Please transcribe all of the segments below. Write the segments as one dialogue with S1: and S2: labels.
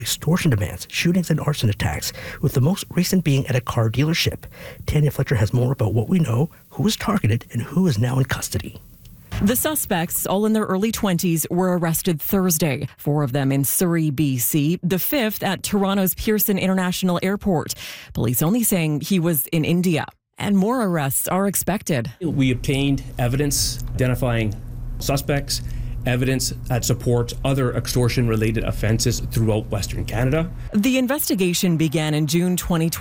S1: extortion demands, shootings, and arson attacks, with the most recent being at a car dealership. Tanya Fletcher has more about what we know, who was targeted, and who is now in custody.
S2: The suspects, all in their early 20s, were arrested Thursday. 4 of them in Surrey, BC, the 5th at Toronto's Pearson International Airport. Police only saying he was in India. And more arrests are expected.
S3: We obtained evidence identifying suspects, evidence that supports other extortion-related offences throughout Western Canada.
S2: The investigation began in June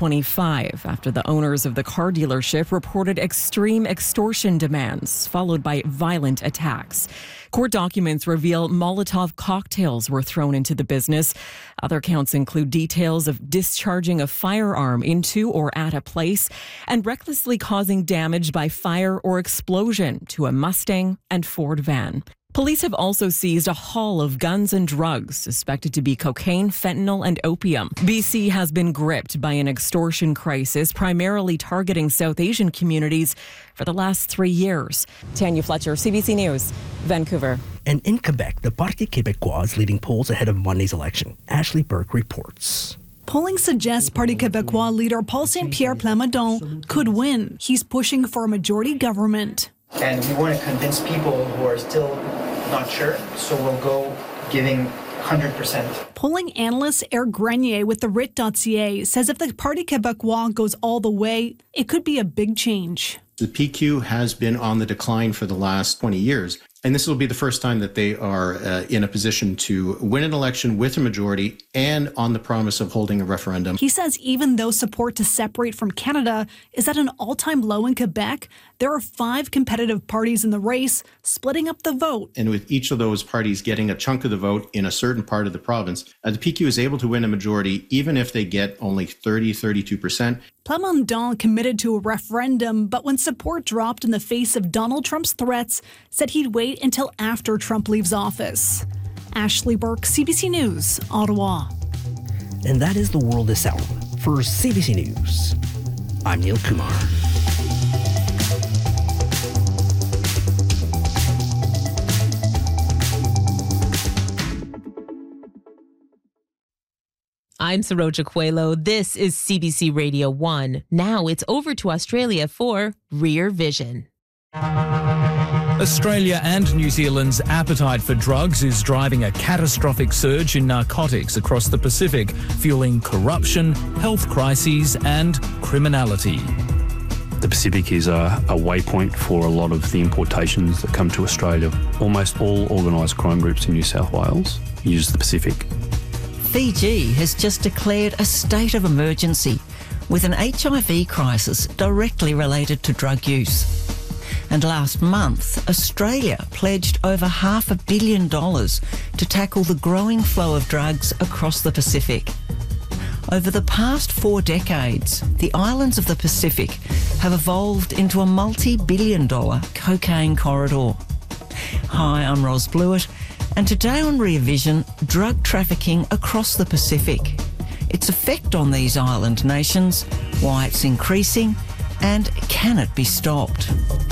S2: 2025 after the owners of the car dealership reported extreme extortion demands, followed by violent attacks. Court documents reveal Molotov cocktails were thrown into the business. Other counts include details of discharging a firearm into or at a place and recklessly causing damage by fire or explosion to a Mustang and Ford van. Police have also seized a haul of guns and drugs suspected to be cocaine, fentanyl, and opium. BC has been gripped by an extortion crisis, primarily targeting South Asian communities for the last 3 years. Tanya Fletcher, CBC News, Vancouver.
S1: And in Quebec, the Parti Québécois is leading polls ahead of Monday's election. Ashley Burke reports.
S4: Polling suggests Parti Québécois leader Paul Saint-Pierre Plamondon could win. He's pushing for a majority government.
S5: And we want to convince people who are still not sure, so we'll go giving 100%.
S4: Polling analyst Eric Grenier with the RIT.ca says if the Parti Québécois goes all the way, it could be a big change.
S6: The PQ has been on the decline for the last 20 years. And this will be the first time that they are in a position to win an election with a majority and on the promise of holding a referendum.
S4: He says even though support to separate from Canada is at an all-time low in Quebec, there are 5 competitive parties in the race, splitting up the vote.
S6: And with each of those parties getting a chunk of the vote in a certain part of the province, the PQ is able to win a majority even if they get only 32%.
S4: Plamondon committed to a referendum, but when support dropped in the face of Donald Trump's threats, said he'd wait until after Trump leaves office. Ashley Burke, CBC News, Ottawa.
S1: And that is the world this hour. For CBC News, I'm Neil Kumar.
S7: I'm Saroja Coelho. This is CBC Radio 1. Now it's over to Australia for Rear Vision.
S8: Australia and New Zealand's appetite for drugs is driving a catastrophic surge in narcotics across the Pacific, fueling corruption, health crises and criminality.
S9: The Pacific is a waypoint for a lot of the importations that come to Australia. Almost all organised crime groups in New South Wales use the Pacific.
S10: Fiji has just declared a state of emergency with an HIV crisis directly related to drug use. And last month, Australia pledged over $500 million to tackle the growing flow of drugs across the Pacific. Over the past 4 decades, the islands of the Pacific have evolved into a multi-billion-dollar cocaine corridor. Hi, I'm Ros Blewett, and today on Rear Vision, drug trafficking across the Pacific, its effect on these island nations, why it's increasing, and can it be stopped?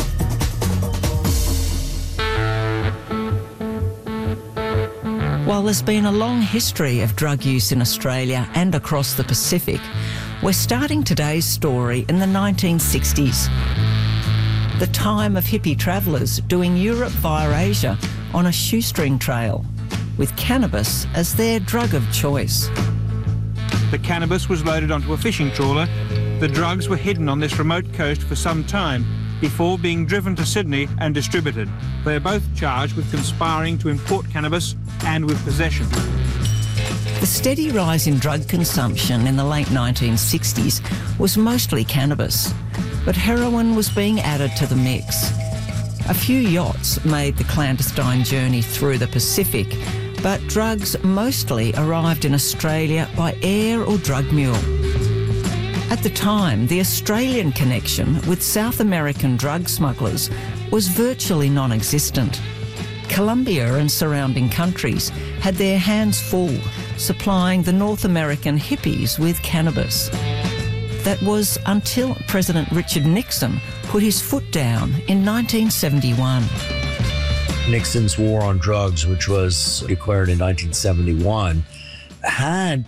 S10: While there's been a long history of drug use in Australia and across the Pacific, we're starting today's story in the 1960s. The time of hippie travellers doing Europe via Asia on a shoestring trail, with cannabis as their drug of choice.
S11: The cannabis was loaded onto a fishing trawler. The drugs were hidden on this remote coast for some time before being driven to Sydney and distributed. They are both charged with conspiring to import cannabis and with possession.
S10: The steady rise in drug consumption in the late 1960s was mostly cannabis, but heroin was being added to the mix. A few yachts made the clandestine journey through the Pacific, but drugs mostly arrived in Australia by air or drug mule. At the time, the Australian connection with South American drug smugglers was virtually non-existent. Colombia and surrounding countries had their hands full supplying the North American hippies with cannabis. That was until President Richard Nixon put his foot down in 1971.
S12: Nixon's war on drugs, which was declared in 1971, had